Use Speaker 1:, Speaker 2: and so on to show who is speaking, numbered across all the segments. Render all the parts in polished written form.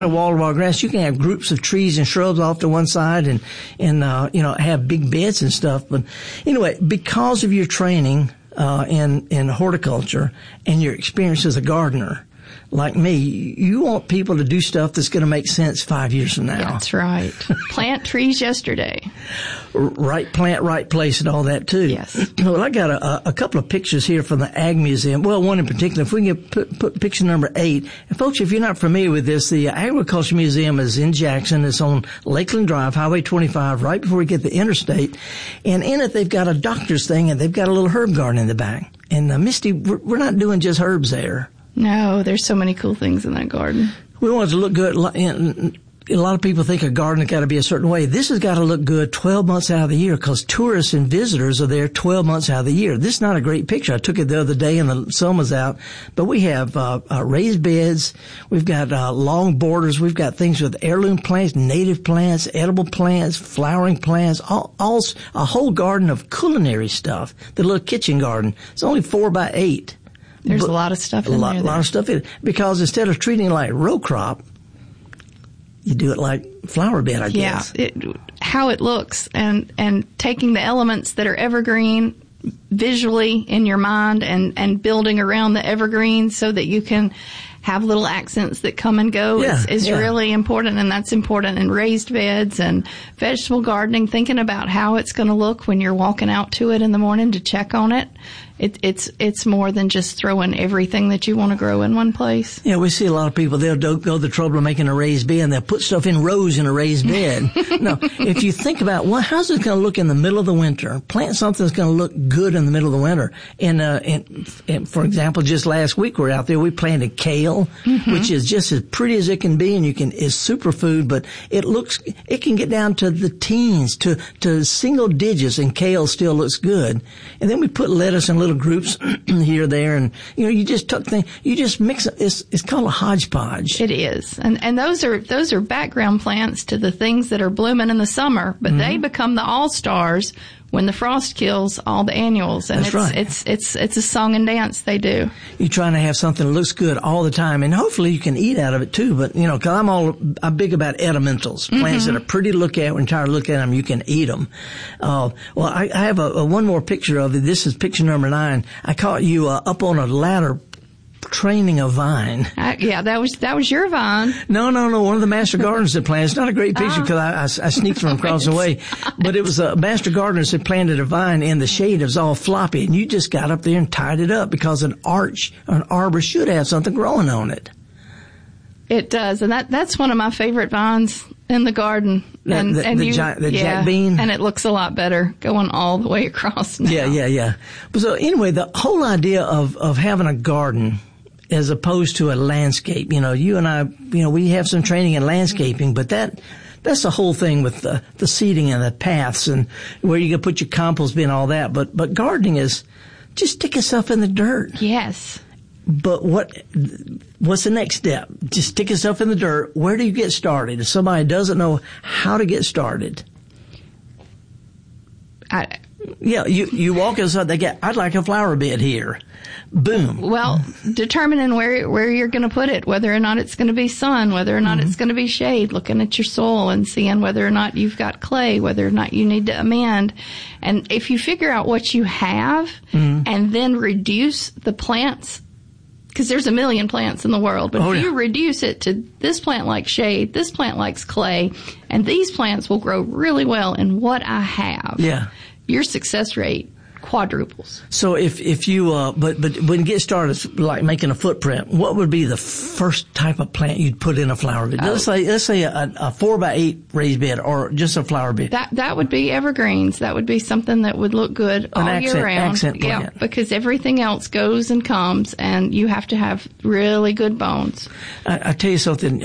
Speaker 1: wall-to-wall grass. You can have groups of trees and shrubs off to one side and have big beds and stuff. But anyway, because of your training in horticulture and your experience as a gardener, like me, you want people to do stuff that's going to make sense 5 years from now.
Speaker 2: That's right. Plant trees yesterday.
Speaker 1: Right plant, right place, and all that too.
Speaker 2: Yes.
Speaker 1: Well, I got a couple of pictures here from the Ag Museum. Well, one in particular. If we can put picture number 8. And folks, if you're not familiar with this, the Agriculture Museum is in Jackson. It's on Lakeland Drive, Highway 25, right before we get the interstate. And in it, they've got a doctor's thing, and they've got a little herb garden in the back. And Misty, we're not doing just herbs there.
Speaker 2: No, there's so many cool things in that garden.
Speaker 1: We want it to look good. A lot of people think a garden has got to be a certain way. This has got to look good 12 months out of the year because tourists and visitors are there 12 months out of the year. This is not a great picture. I took it the other day and the sun was out. But we have raised beds. We've got long borders. We've got things with heirloom plants, native plants, edible plants, flowering plants, all a whole garden of culinary stuff. The little kitchen garden. It's only 4x8.
Speaker 2: There's a lot of stuff in there.
Speaker 1: A lot of stuff in it. Because instead of treating it like row crop, you do it like flower bed, I guess.
Speaker 2: Yeah, how it looks and taking the elements that are evergreen visually in your mind and building around the evergreens so that you can have little accents that come and go is really important, and that's important in raised beds and vegetable gardening, thinking about how it's going to look when you're walking out to it in the morning to check on it. It's more than just throwing everything that you want to grow in one place.
Speaker 1: Yeah, we see a lot of people, they'll go the trouble of making a raised bed and they'll put stuff in rows in a raised bed. No, if you think about, well, how's it going to look in the middle of the winter? Plant something that's going to look good in the middle of the winter. And for example, just last week we were out there, we planted kale, which is just as pretty as it can be, and is superfood, but it can get down to the teens, to single digits, and kale still looks good. And then we put lettuce in little groups here, there, and you just took things, you just mix it. It's called a hodgepodge.
Speaker 2: It is, and those are background plants to the things that are blooming in the summer, but they become the all-stars when the frost kills all the annuals. And
Speaker 1: That's right.
Speaker 2: It's a song and dance they do.
Speaker 1: You're trying to have something that looks good all the time, and hopefully you can eat out of it too. But because I'm big about edimentals, plants that are pretty to look at. When you're tired of looking at them, you can eat them. Well, I have one more picture of it. This is picture number 9. I caught you up on a ladder training a vine.
Speaker 2: That was your vine.
Speaker 1: No. One of the master gardeners had planted. It's not a great picture because I sneaked from across the way. But it was a master gardener that planted a vine in the shade. It was all floppy, and you just got up there and tied it up because an arbor should have something growing on it.
Speaker 2: It does, and that's one of my favorite vines in the garden.
Speaker 1: The jack bean?
Speaker 2: And it looks a lot better going all the way across now.
Speaker 1: Yeah. So anyway, the whole idea of having a garden as opposed to a landscape, you and I, we have some training in landscaping, but that's the whole thing with the seeding and the paths and where you can put your compost bin and all that. But gardening is just stick yourself in the dirt.
Speaker 2: Yes.
Speaker 1: But what's the next step? Just stick yourself in the dirt. Where do you get started? If somebody doesn't know how to get started. You walk inside, I'd like a flower bed here. Boom.
Speaker 2: Well, determining where you're going to put it, whether or not it's going to be sun, whether or not it's going to be shade, looking at your soil and seeing whether or not you've got clay, whether or not you need to amend. And if you figure out what you have and then reduce the plants, because there's a million plants in the world, but if you reduce it to this plant likes shade, this plant likes clay, and these plants will grow really well in what I have.
Speaker 1: Yeah. Your
Speaker 2: success rate quadruples.
Speaker 1: So if you but when you get started, like making a footprint, what would be the first type of plant you'd put in a flower bed? Let's say a 4x8 raised bed or just a flower bed.
Speaker 2: That would be evergreens. That would be something that would look good all year round.
Speaker 1: Accent plant.
Speaker 2: Yeah, because everything else goes and comes, and you have to have really good bones.
Speaker 1: I tell you something.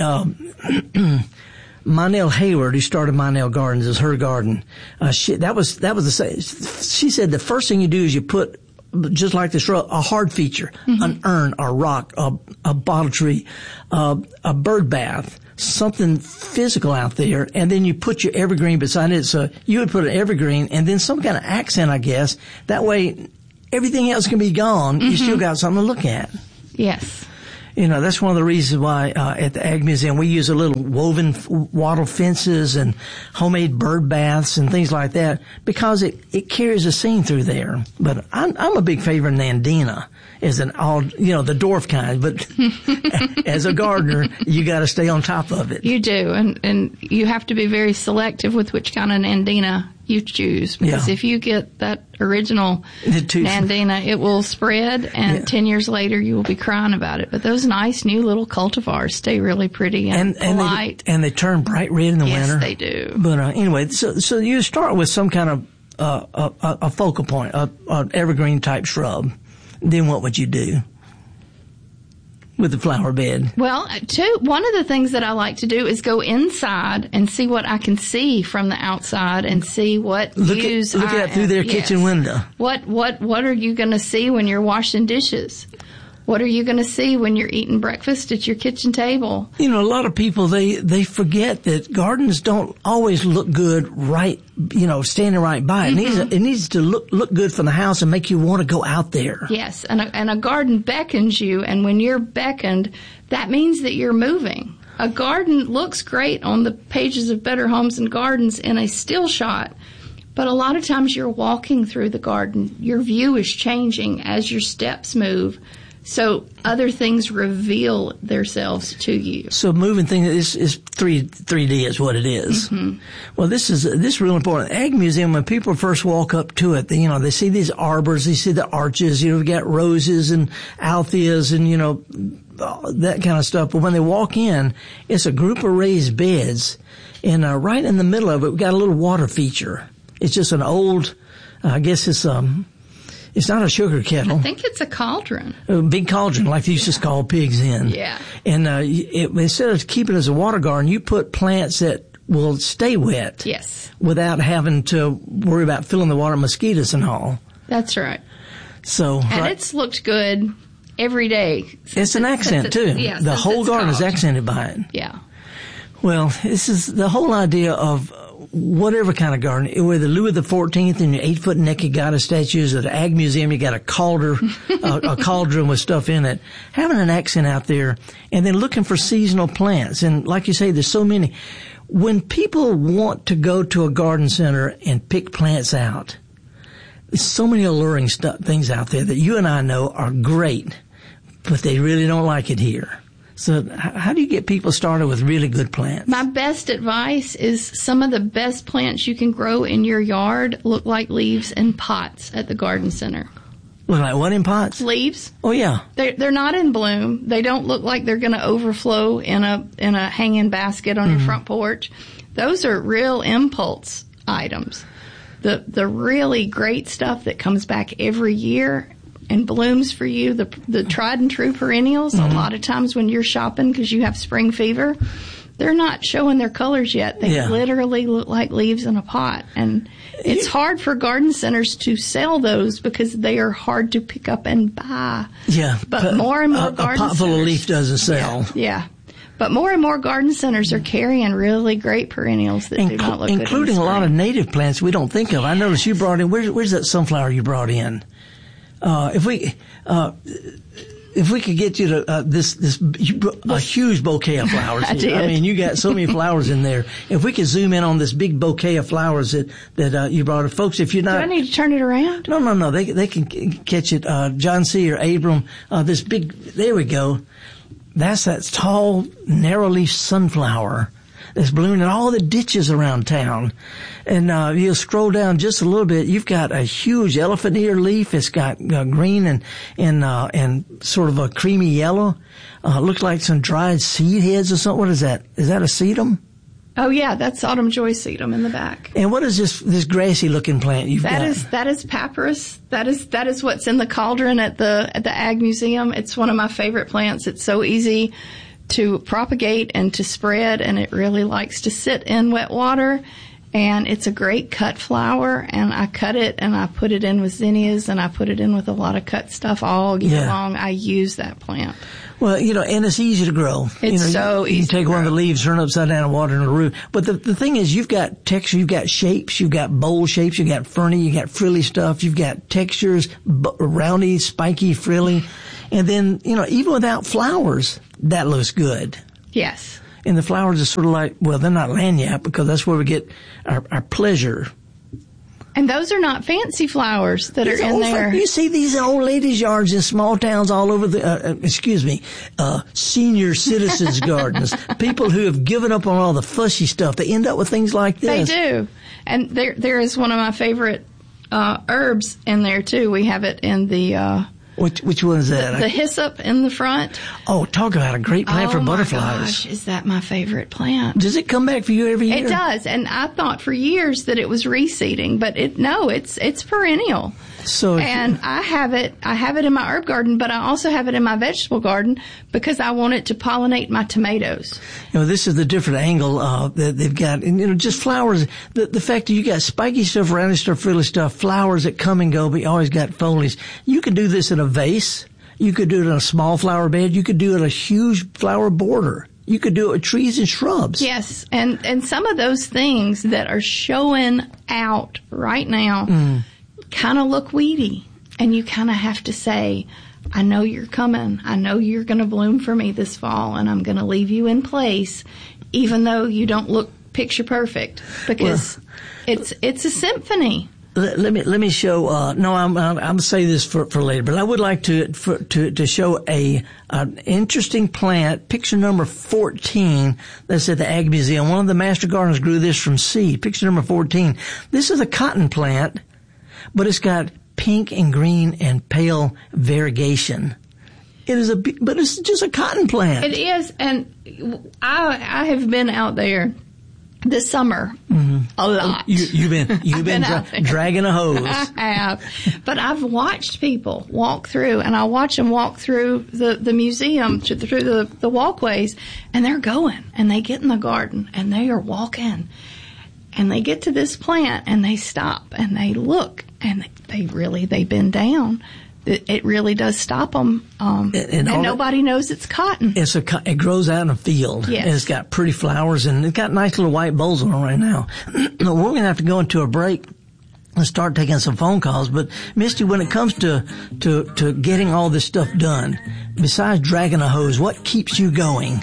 Speaker 1: Monell Hayward, who started Monell Gardens, is her garden. She said the first thing you do is you put, just like this shrub, a hard feature, an urn, a rock, a bottle tree, a bird bath, something physical out there, and then you put your evergreen beside it. So you would put an evergreen and then some kind of accent, I guess. That way everything else can be gone. You still got something to look at.
Speaker 2: Yes.
Speaker 1: That's one of the reasons why at the Ag Museum we use a little woven wattle fences and homemade bird baths and things like that because it carries a scene through there. But I'm a big favorite of Nandina as the dwarf kind. But as a gardener, you got to stay on top of it.
Speaker 2: You do, and you have to be very selective with which kind of Nandina you choose, because if you get that original Nandina, it will spread, and 10 years later you will be crying about it. But those nice new little cultivars stay really pretty and polite.
Speaker 1: And they turn bright red in the winter.
Speaker 2: Yes, they do.
Speaker 1: But anyway, so you start with some kind of a focal point, an evergreen type shrub. Then what would you do with the flower bed?
Speaker 2: Well, one of the things that I like to do is go inside and see what I can see from the outside and see what views
Speaker 1: look at through their kitchen window.
Speaker 2: What are you going to see when you're washing dishes? What are you going to see when you're eating breakfast at your kitchen table?
Speaker 1: A lot of people, they forget that gardens don't always look good right, standing right by. It needs to look good from the house and make you want to go out there.
Speaker 2: Yes, and a garden beckons you, and when you're beckoned, that means that you're moving. A garden looks great on the pages of Better Homes and Gardens in a still shot, but a lot of times you're walking through the garden. Your view is changing as your steps move. So other things reveal themselves to you. So
Speaker 1: moving things is 3D is what it is. Mm-hmm. Well, this is real important. Ag Museum, when people first walk up to it, they see these arbors, they see the arches, we've got roses and altheas and, that kind of stuff. But when they walk in, it's a group of raised beds. And right in the middle of it, we've got a little water feature. It's just an old, I guess it's not a sugar kettle.
Speaker 2: I think it's a cauldron.
Speaker 1: A big cauldron, like they used to call pigs in.
Speaker 2: Yeah.
Speaker 1: And instead of keeping it as a water garden, you put plants that will stay wet.
Speaker 2: Yes.
Speaker 1: Without having to worry about filling the water with mosquitoes and all.
Speaker 2: That's right.
Speaker 1: So.
Speaker 2: And it's looked good every day.
Speaker 1: It's an accent, too.
Speaker 2: Yeah,
Speaker 1: the whole garden is accented by it.
Speaker 2: Yeah.
Speaker 1: Well, this is the whole idea of whatever kind of garden, whether Louis XIV and your 8-foot naked goddess statues, or the Ag Museum, you got a cauldron with stuff in it, having an accent out there, and then looking for seasonal plants. And like you say, there's so many. When people want to go to a garden center and pick plants out, there's so many alluring things out there that you and I know are great, but they really don't like it here. So how do you get people started with really good plants?
Speaker 2: My best advice is some of the best plants you can grow in your yard look like leaves in pots at the garden center.
Speaker 1: Look like what in pots?
Speaker 2: Leaves.
Speaker 1: Oh, yeah.
Speaker 2: They're not in bloom. They don't look like they're going to overflow in a hanging basket on your front porch. Those are real impulse items. The really great stuff that comes back every year and blooms for you, the tried and true perennials, a lot of times when you're shopping because you have spring fever, they're not showing their colors yet. They literally look like leaves in a pot. And it's hard for garden centers to sell those because they are hard to pick up and buy.
Speaker 1: Yeah.
Speaker 2: But more and more garden centers.
Speaker 1: A pot full of leaf doesn't sell.
Speaker 2: Yeah. But more and more garden centers are carrying really great perennials that do not look good.
Speaker 1: Including a lot of native plants we don't think of. I noticed you brought in, where's that sunflower you brought in? If we could get you to a huge bouquet of flowers.
Speaker 2: I did.
Speaker 1: I mean, you got so many flowers in there. If we could zoom in on this big bouquet of flowers that you brought, folks, if you're not,
Speaker 2: do I need to turn it around?
Speaker 1: No. They can catch it. John C. or Abram, this big. There we go. That's that tall, narrow leaf sunflower that's blooming in all the ditches around town. And you'll scroll down just a little bit. You've got a huge elephant ear leaf. It's got green and sort of a creamy yellow. Looks like some dried seed heads or something. What is that? Is that a sedum?
Speaker 2: Oh yeah, that's autumn joy sedum in the back.
Speaker 1: And what is this grassy looking plant you've got?
Speaker 2: That is papyrus. That is what's in the cauldron at the Ag Museum. It's one of my favorite plants. It's so easy to propagate and to spread, and it really likes to sit in wet water. And it's a great cut flower, and I cut it and I put it in with zinnias, and I put it in with a lot of cut stuff all year long. I use that plant.
Speaker 1: Well, and it's easy to grow.
Speaker 2: It's so easy.
Speaker 1: You take one of the leaves, turn it upside down, and water in the root. But the thing is, you've got texture, you've got shapes, you've got bowl shapes, you've got ferny, you've got frilly stuff, you've got textures, roundy, spiky, frilly. And then, even without flowers, that looks good.
Speaker 2: Yes.
Speaker 1: And the flowers are sort of like, well, they're not lanyard because that's where we get our pleasure.
Speaker 2: And those are not fancy flowers that are in there.
Speaker 1: You see these in old ladies' yards in small towns all over senior citizens' gardens. People who have given up on all the fussy stuff, they end up with things like this.
Speaker 2: They do. And there is one of my favorite herbs in there, too. We have it in the...
Speaker 1: Which one is that?
Speaker 2: The hyssop in the front.
Speaker 1: Oh, talk about a great plant for butterflies. Oh, my
Speaker 2: gosh, is that my favorite plant.
Speaker 1: Does it come back for you every year?
Speaker 2: It does, and I thought for years that it was reseeding, but it's perennial. And I have it in my herb garden, but I also have it in my vegetable garden because I want it to pollinate my tomatoes.
Speaker 1: This is the different angle that they've got. And, just flowers, the fact that you got spiky stuff, roundy stuff, frilly stuff, flowers that come and go, but you always got foliage. You could do this in a vase. You could do it in a small flower bed. You could do it in a huge flower border. You could do it with trees and shrubs.
Speaker 2: Yes, and some of those things that are showing out right now kind of look weedy, and you kind of have to say, I know you're coming. I know you're going to bloom for me this fall, and I'm going to leave you in place, even though you don't look picture perfect, because it's a symphony.
Speaker 1: Let me show. I'm say this for later, but I would like to show an interesting plant. Picture number 14. That's at the Ag Museum. One of the master gardeners grew this from seed. Picture number 14. This is a cotton plant, but it's got pink and green and pale variegation. But it's just a cotton plant.
Speaker 2: It is, and I have been out there this summer a lot.
Speaker 1: You've been dragging a hose.
Speaker 2: I have, but I've watched people walk through, and I watch them walk through the museum through the walkways, and they're going, and they get in the garden, and they are walking, and they get to this plant, and they stop, and they look, and they bend down. It really does stop them, and nobody knows it's cotton.
Speaker 1: It grows out in a field.
Speaker 2: Yes.
Speaker 1: And it's got pretty flowers, and it's got nice little white bowls on it right now. We're going to have to go into a break and start taking some phone calls. But Misty, when it comes to getting all this stuff done, besides dragging a hose, what keeps you going?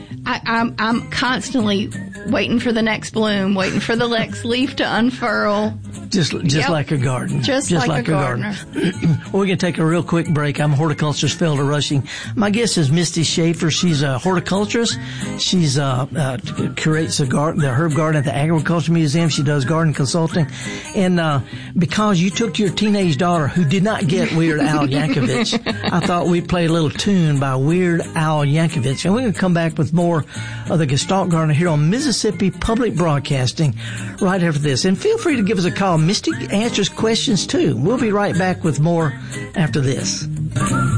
Speaker 2: I'm constantly waiting for the next bloom, waiting for the next leaf to unfurl.
Speaker 1: Just like a garden.
Speaker 2: Just like a gardener.
Speaker 1: Well, we're going to take a real quick break. I'm horticulturist Felder Rushing. My guest is Misty Schaefer. She's a horticulturist. She's curates the herb garden at the Agriculture Museum. She does garden consulting. And because you took your teenage daughter who did not get Weird Al Yankovic, I thought we'd play a little tune by Weird Al Yankovic. And we're going to come back with more of the Gestalt Gardener here on Mississippi Public Broadcasting right after this. And feel free to give us a call. Misty answers questions too. We'll be right back with more after this.